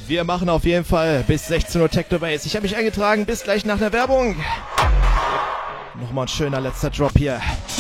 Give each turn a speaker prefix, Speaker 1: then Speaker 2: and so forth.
Speaker 1: Wir machen auf jeden Fall bis 16 Uhr Techno-Bass. Ich habe mich eingetragen, bis gleich nach der Werbung. Nochmal ein schöner letzter Drop hier.